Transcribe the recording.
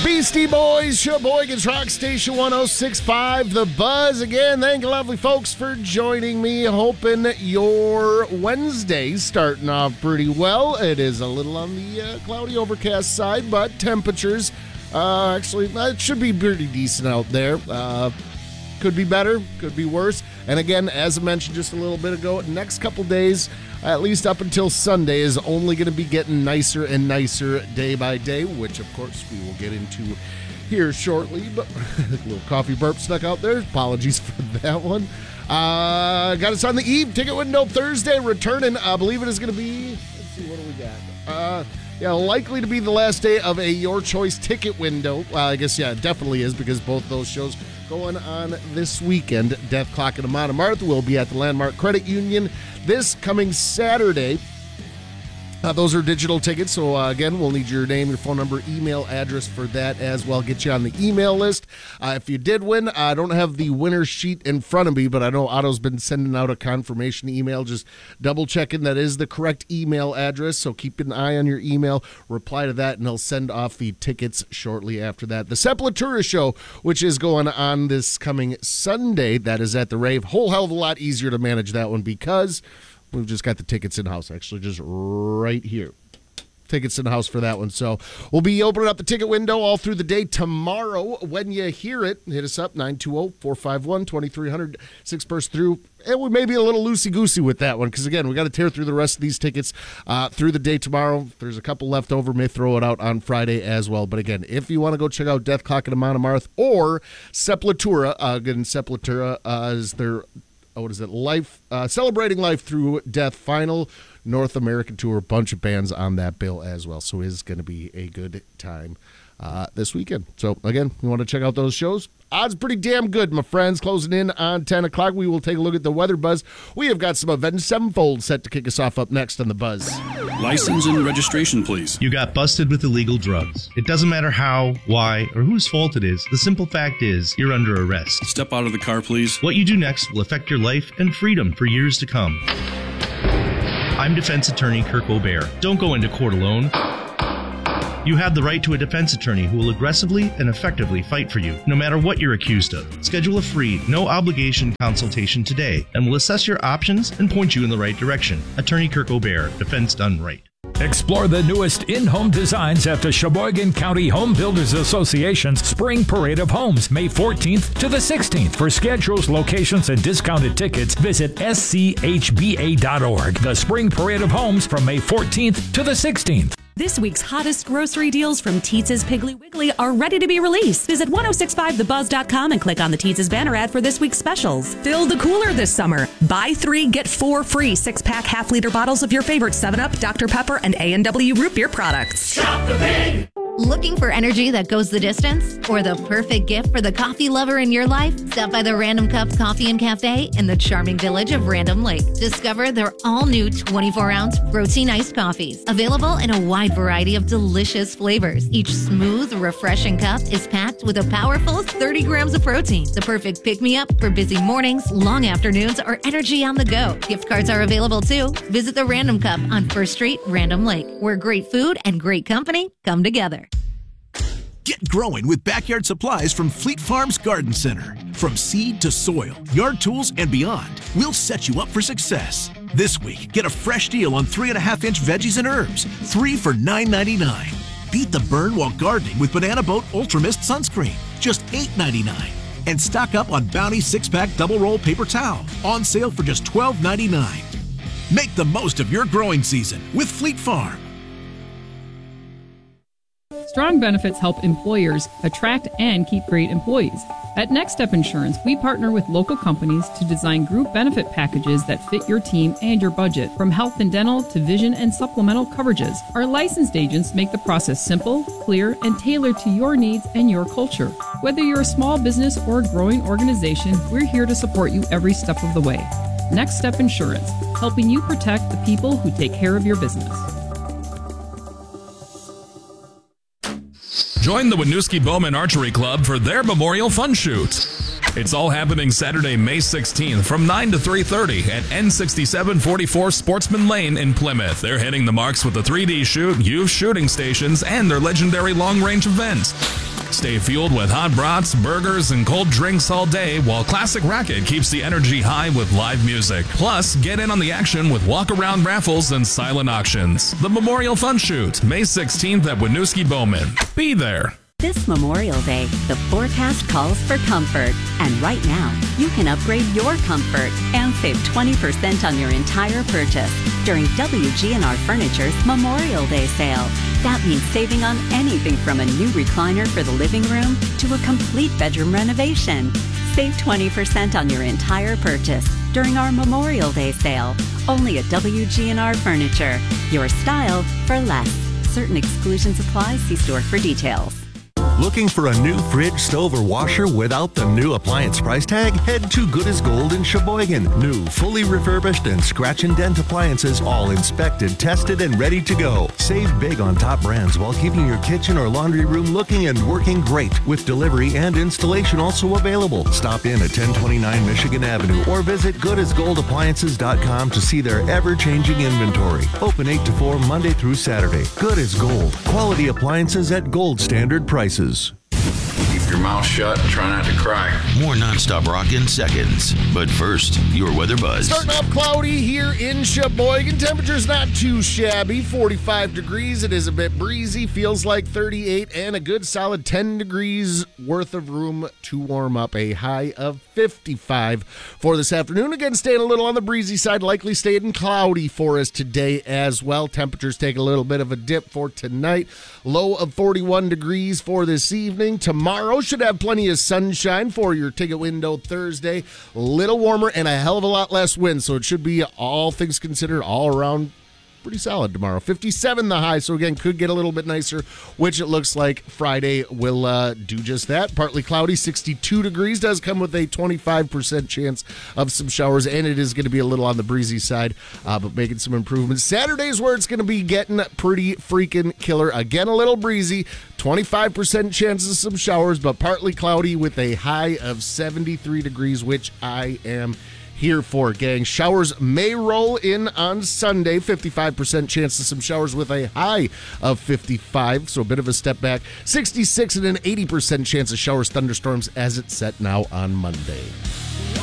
Beastie Boys, Sheboygan's Rock Station 106.5, The Buzz. Again, thank you, lovely folks, for joining me. Hoping your Wednesday's starting off pretty well. It is a little on the cloudy, overcast side, but temperatures, actually, it should be pretty decent out there. Could be better, could be worse. And again, as I mentioned just a little bit ago, next couple days, at least up until Sunday, is only going to be getting nicer and nicer day by day, which, of course, we will get into here shortly. But a little coffee burp stuck out there. Apologies for that one. Got us on the eve. Ticket window Thursday returning. I believe it is going to be, let's see, what do we got? Likely to be the last day of a Your Choice ticket window. Well, I guess, it definitely is, because both those shows going on this weekend. Death Clock and Amon Amarth will be at the Landmark Credit Union this coming Saturday. Those are digital tickets, so again, we'll need your name, your phone number, email address for that as well. Get you on the email list. If you did win, I don't have the winner's sheet in front of me, but I know Otto's been sending out a confirmation email, just double-checking that is the correct email address, so keep an eye on your email, reply to that, and he'll send off the tickets shortly after that. The Sepultura show, which is going on this coming Sunday, that is at the Rave. Whole hell of a lot easier to manage that one, because we've just got the tickets in-house, actually, just right here. Tickets in-house for that one. So we'll be opening up the ticket window all through the day tomorrow. When you hear it, hit us up, 920-451-2300. 6 bursts through. And we may be a little loosey-goosey with that one, because, again, we got to tear through the rest of these tickets through the day tomorrow. If there's a couple left over, may throw it out on Friday as well. But, again, if you want to go check out Death Clock and Amon Amarth or Sepultura, again, Sepultura is their... what is it? Life, Celebrating Life Through Death final North American tour. Bunch of bands on that bill as well. So it is going to be a good time this weekend. So again, you want to check out those shows? Odds pretty damn good, my friends. Closing in on 10 o'clock. We will take a look at the weather buzz. We have got some Avenged Sevenfold set to kick us off up next on the Buzz. License and registration, please. You got busted with illegal drugs. It doesn't matter how, why, or whose fault it is. The simple fact is, you're under arrest. Step out of the car, please. What you do next will affect your life and freedom for years to come. I'm defense attorney Kirk O'Bear. Don't go into court alone. You have the right to a defense attorney who will aggressively and effectively fight for you, no matter what you're accused of. Schedule a free, no-obligation consultation today, and we'll assess your options and point you in the right direction. Attorney Kirk O'Bear, defense done right. Explore the newest in-home designs at the Sheboygan County Home Builders Association's Spring Parade of Homes, May 14th to the 16th. For schedules, locations, and discounted tickets, visit schba.org. The Spring Parade of Homes from May 14th to the 16th. This week's hottest grocery deals from Teetz's Piggly Wiggly are ready to be released. Visit 1065thebuzz.com and click on the Teetz's banner ad for this week's specials. Fill the cooler this summer. Buy 3, get 4 free 6-pack half-liter bottles of your favorite 7-Up, Dr. Pepper, and A&W root beer products. Shop the Pig! Looking for energy that goes the distance? Or the perfect gift for the coffee lover in your life? Stop by the Random Cups Coffee and Cafe in the charming village of Random Lake. Discover their all-new 24-ounce protein iced coffees, available in a wide variety of delicious flavors. Each smooth, refreshing cup is packed with a powerful 30 grams of protein. The perfect pick-me-up for busy mornings, long afternoons, or energy on the go. Gift cards are available too. Visit the Random Cup on First Street, Random Lake, where great food and great company come together. Get growing with backyard supplies from Fleet Farms Garden Center. From seed to soil, yard tools, and beyond, we'll set you up for success. This week, get a fresh deal on 3.5-inch veggies and herbs, 3 for $9.99. Beat the burn while gardening with Banana Boat Ultra Mist Sunscreen, just $8.99. And stock up on Bounty 6-pack double roll paper towel, on sale for just $12.99. Make the most of your growing season with Fleet Farm. Strong benefits help employers attract and keep great employees. At Next Step Insurance, we partner with local companies to design group benefit packages that fit your team and your budget, from health and dental to vision and supplemental coverages. Our licensed agents make the process simple, clear, and tailored to your needs and your culture. Whether you're a small business or a growing organization, we're here to support you every step of the way. Next Step Insurance, helping you protect the people who take care of your business. Join the Winooski Bowman Archery Club for their Memorial Fun Shoot. It's all happening Saturday, May 16th from 9 to 3:30 at N6744 Sportsman Lane in Plymouth. They're hitting the marks with a 3D shoot, youth shooting stations, and their legendary long-range event. Stay fueled with hot brats, burgers, and cold drinks all day while Classic Racket keeps the energy high with live music. Plus, get in on the action with walk-around raffles and silent auctions. The Memorial Fun Shoot, May 16th at Winooski Bowman. Be there. This Memorial Day, the forecast calls for comfort. And right now, you can upgrade your comfort and save 20% on your entire purchase during WG&R Furniture's Memorial Day sale. That means saving on anything from a new recliner for the living room to a complete bedroom renovation. Save 20% on your entire purchase during our Memorial Day sale. Only at WG&R Furniture. Your style for less. Certain exclusions apply. See store for details. Looking for a new fridge, stove, or washer without the new appliance price tag? Head to Good as Gold in Sheboygan. New, fully refurbished, and scratch and dent appliances, all inspected, tested, and ready to go. Save big on top brands while keeping your kitchen or laundry room looking and working great, with delivery and installation also available. Stop in at 1029 Michigan Avenue or visit goodasgoldappliances.com to see their ever-changing inventory. Open 8 to 4 Monday through Saturday. Good as Gold. Quality appliances at gold standard prices. Keep your mouth shut and try not to cry. More nonstop rock in seconds. But first, your weather buzz. Starting off cloudy here in Sheboygan. Temperature's not too shabby. 45 degrees. It is a bit breezy. Feels like 38 and a good solid 10 degrees worth of room to warm up. A high of 55 for this afternoon. Again, staying a little on the breezy side. Likely staying cloudy for us today as well. Temperatures take a little bit of a dip for tonight. Low of 41 degrees for this evening. Tomorrow should have plenty of sunshine for your ticket window Thursday. A little warmer and a hell of a lot less wind, so it should be, all things considered, all around pretty solid tomorrow. 57 the high, so again, could get a little bit nicer, which it looks like Friday will do just that. Partly cloudy, 62 degrees, does come with a 25% chance of some showers, and it is going to be a little on the breezy side, but making some improvements. Saturday's where it's going to be getting pretty freaking killer. Again, a little breezy, 25% chance of some showers, but partly cloudy with a high of 73 degrees, which I am here for, gang. Showers may roll in on Sunday. 55% chance of some showers with a high of 55, so a bit of a step back. 66 and an 80% chance of showers, thunderstorms as it's set now on Monday.